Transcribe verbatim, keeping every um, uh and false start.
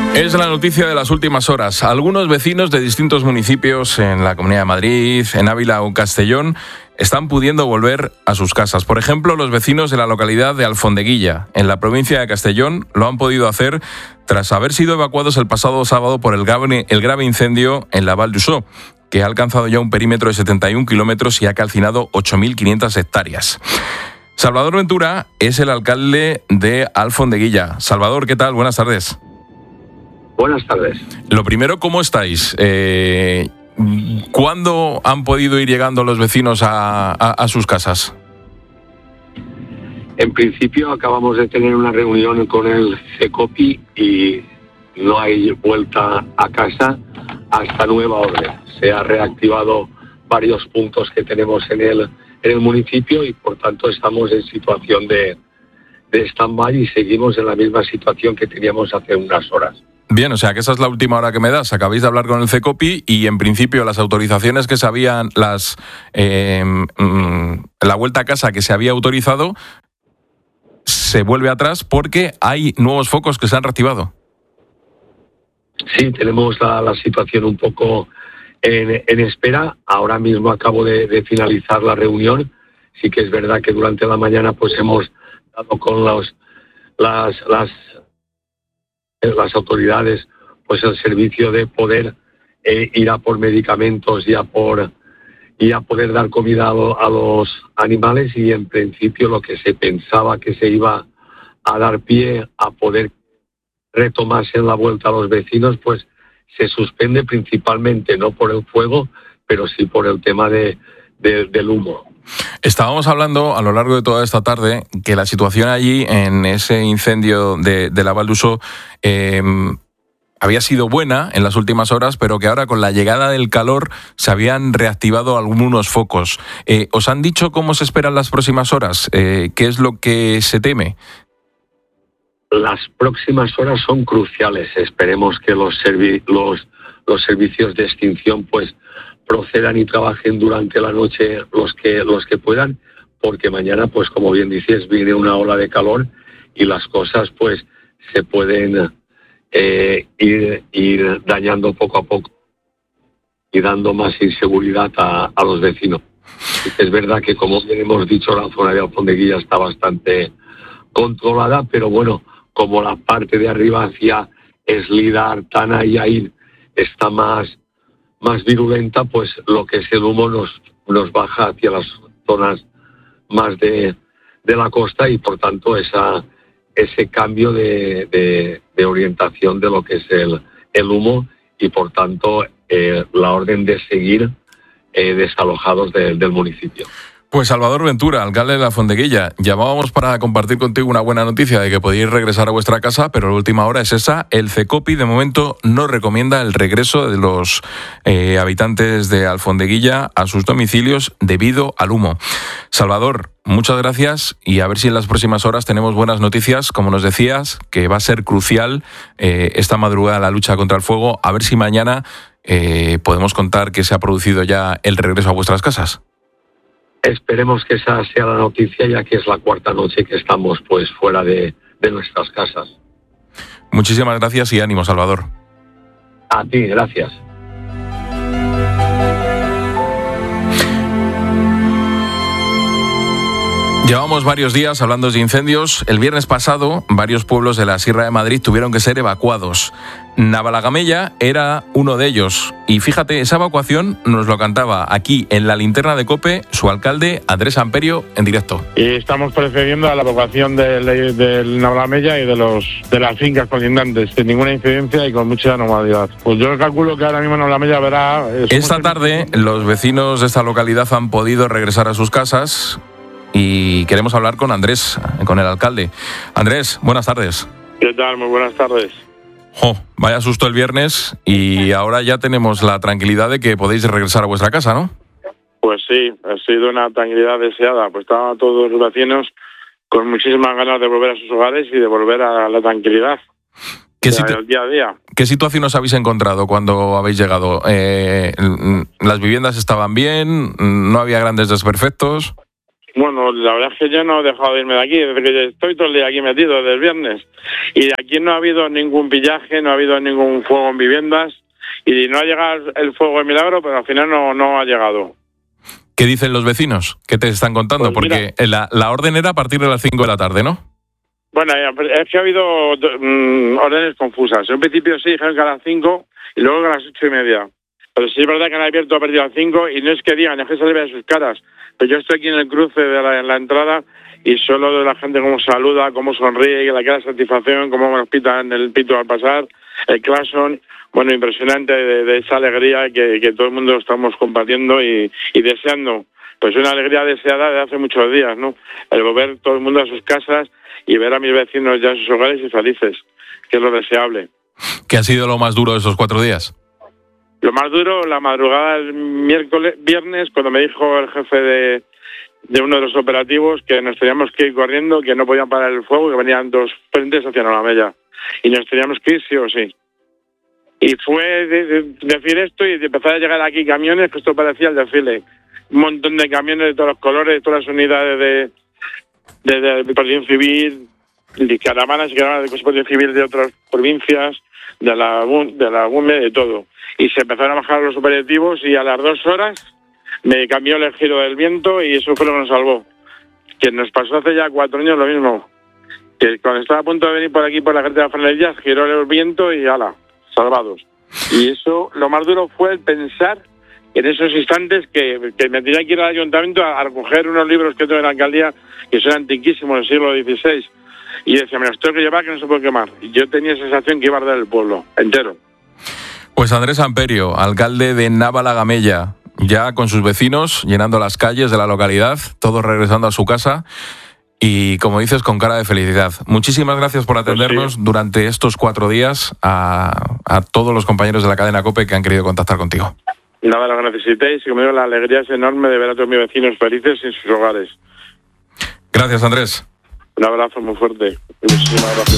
Es la noticia de las últimas horas. Algunos vecinos de distintos municipios en la Comunidad de Madrid, en Ávila o Castellón, están pudiendo volver a sus casas. Por ejemplo, los vecinos de la localidad de Alfondeguilla, en la provincia de Castellón, lo han podido hacer tras haber sido evacuados el pasado sábado por el grave, el grave incendio en la Val d'Uixó, que ha alcanzado ya un perímetro de setenta y un kilómetros y ha calcinado ocho mil quinientas hectáreas. Salvador Ventura es el alcalde de Alfondeguilla. Salvador, ¿qué tal? Buenas tardes. Buenas tardes. Lo primero, ¿cómo estáis? Eh, ¿Cuándo han podido ir llegando los vecinos a, a, a sus casas? En principio acabamos de tener una reunión con el CECOPI y no hay vuelta a casa hasta nueva orden. Se ha reactivado varios puntos que tenemos en el, en el municipio y por tanto estamos en situación de, de stand-by y seguimos en la misma situación que teníamos hace unas horas. Bien, o sea que esa es la última hora que me das. Acabáis de hablar con el CECOPI y en principio las autorizaciones que se habían, las eh, mmm, la vuelta a casa que se había autorizado se vuelve atrás porque hay nuevos focos que se han reactivado. Sí, tenemos la, la situación un poco en, en espera. Ahora mismo acabo de, de finalizar la reunión. Sí que es verdad que durante la mañana pues hemos dado con los, las las las autoridades pues el servicio de poder eh, ir a por medicamentos y a por y a poder dar comida a, lo, a los animales y en principio lo que se pensaba que se iba a dar pie a poder retomarse en la vuelta a los vecinos pues se suspende principalmente no por el fuego pero sí por el tema de, de del humo. Estábamos hablando a lo largo de toda esta tarde que la situación allí en ese incendio de, de la Val d'Uixó eh, había sido buena en las últimas horas, pero que ahora con la llegada del calor se habían reactivado algunos focos. Eh, ¿Os han dicho cómo se esperan las próximas horas? Eh, ¿Qué es lo que se teme? Las próximas horas son cruciales. Esperemos que los, servi- los, los servicios de extinción pues procedan y trabajen durante la noche los que los que puedan, porque mañana, pues como bien dices, viene una ola de calor y las cosas pues se pueden eh, ir, ir dañando poco a poco y dando más inseguridad a, a los vecinos. Es verdad que, como bien hemos dicho, la zona de Alfondeguilla está bastante controlada, pero bueno, como la parte de arriba hacia Eslida, Artana y Aín está más más virulenta, pues lo que es el humo nos, nos baja hacia las zonas más de, de la costa y por tanto esa, ese cambio de, de, de orientación de lo que es el, el humo y por tanto eh, la orden de seguir eh, desalojados de, del municipio. Pues Salvador Ventura, alcalde de Alfondeguilla, llamábamos para compartir contigo una buena noticia de que podéis regresar a vuestra casa, pero la última hora es esa. El CECOPI de momento no recomienda el regreso de los eh, habitantes de Alfondeguilla a sus domicilios debido al humo. Salvador, muchas gracias y a ver si en las próximas horas tenemos buenas noticias, como nos decías, que va a ser crucial eh, esta madrugada la lucha contra el fuego. A ver si mañana eh, podemos contar que se ha producido ya el regreso a vuestras casas. Esperemos que esa sea la noticia, ya que es la cuarta noche que estamos pues fuera de, de nuestras casas. Muchísimas gracias y ánimo, Salvador. A ti, gracias. Llevamos varios días hablando de incendios. El viernes pasado, varios pueblos de la Sierra de Madrid tuvieron que ser evacuados. Navalagamella era uno de ellos. Y fíjate, esa evacuación nos lo cantaba aquí en la linterna de COPE su alcalde, Andrés Amperio, en directo. Y estamos procediendo a la evacuación del, del Navalagamella y de, los, de las fincas colindantes, sin ninguna incidencia y con mucha normalidad. Pues yo calculo que ahora mismo Navalagamella verá... Esta tarde, los vecinos de esta localidad han podido regresar a sus casas y queremos hablar con Andrés, con el alcalde. Andrés, buenas tardes. ¿Qué tal? Muy buenas tardes. Oh, vaya susto el viernes y ahora ya tenemos la tranquilidad de que podéis regresar a vuestra casa, ¿no? Pues sí, ha sido una tranquilidad deseada. Pues estaban todos los vecinos con muchísimas ganas de volver a sus hogares y de volver a la tranquilidad. ¿Qué, situ- el día a día. ¿Qué situación os habéis encontrado cuando habéis llegado? Eh, ¿Las viviendas estaban bien? ¿No había grandes desperfectos? Bueno, la verdad es que yo no he dejado de irme de aquí, desde que estoy todo el día aquí metido, desde el viernes. Y de aquí no ha habido ningún pillaje, no ha habido ningún fuego en viviendas, y no ha llegado el fuego de milagro, pero al final no, no ha llegado. ¿Qué dicen los vecinos? ¿Qué te están contando? Pues Porque la, la orden era a partir de las cinco de la tarde, ¿no? Bueno, es que ha habido um, órdenes confusas. En un principio sí dijeron que a las cinco y luego a las ocho y media. Pero sí es verdad que han abierto a partir de las cinco y no es que digan, es que se le ve a sus caras. Pero yo estoy aquí en el cruce de la, en la entrada y solo de la gente cómo saluda, cómo sonríe, la cara de satisfacción, cómo nos pitan el pito al pasar, el claxon. Bueno, impresionante de, de esa alegría que, que todo el mundo estamos compartiendo y, y deseando. Pues una alegría deseada de hace muchos días, ¿no? El volver todo el mundo a sus casas y ver a mis vecinos ya en sus hogares y felices, que es lo deseable. ¿Qué ha sido lo más duro de esos cuatro días? Lo más duro, la madrugada del miércoles, viernes, cuando me dijo el jefe de, de uno de los operativos que nos teníamos que ir corriendo, que no podían parar el fuego, que venían dos frentes hacia Navalmella. Y nos teníamos que ir sí o sí. Y fue de, de decir esto y de empezar a llegar aquí camiones, que esto parecía el desfile. Un montón de camiones de todos los colores, de todas las unidades de, de, de, de protección civil, de caravanas y caravanas de protección civil de otras provincias, de la, de la U M E, de todo. Y se empezaron a bajar los operativos y a las dos horas me cambió el giro del viento y eso fue lo que nos salvó. Que nos pasó hace ya cuatro años lo mismo. Que cuando estaba a punto de venir por aquí por la carretera de Franellas, giró el viento y ala, salvados. Y eso, lo más duro fue el pensar en esos instantes que, que me tenía que ir al ayuntamiento a, a recoger unos libros que tengo en la alcaldía que son antiquísimos del siglo dieciséis. Y decía, me los tengo que llevar que no se puede quemar. Y yo tenía esa sensación que iba a arder el pueblo entero. Pues Andrés Amperio, alcalde de Navalagamella, ya con sus vecinos llenando las calles de la localidad, todos regresando a su casa y, como dices, con cara de felicidad. Muchísimas gracias por atendernos pues sí. durante estos cuatro días a, a todos los compañeros de la cadena COPE que han querido contactar contigo. Nada, lo que necesitéis y conmigo la alegría es enorme de ver a todos mis vecinos felices en sus hogares. Gracias, Andrés. Un abrazo muy fuerte. Muchísimas gracias.